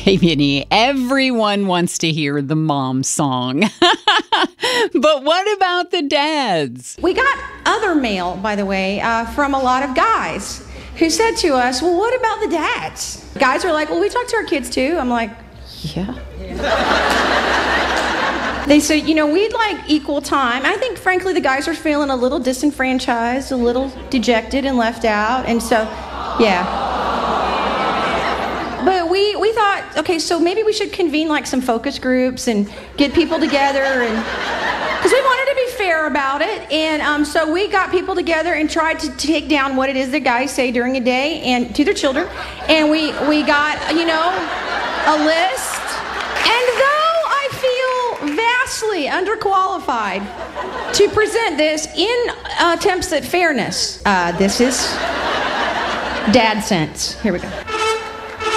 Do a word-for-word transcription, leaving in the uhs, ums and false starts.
Hey, Vinny, everyone wants to hear the mom song. But what about the dads? We got other mail, by the way, uh, from a lot of guys who said to us, well, what about the dads? Guys are like, well, we talk to our kids too. I'm like, yeah. They said, you know, we'd like equal time. I think, frankly, the guys are feeling a little disenfranchised, a little dejected and left out. And so, yeah. But we, we thought, okay, so maybe we should convene like some focus groups and get people together, and because we wanted to be fair about it. And um, so we got people together and tried to take down what it is that guys say during a day and to their children. And we, we got, you know, a list. And though I feel vastly underqualified to present this in attempts at fairness, uh, this is dad sense. Here we go.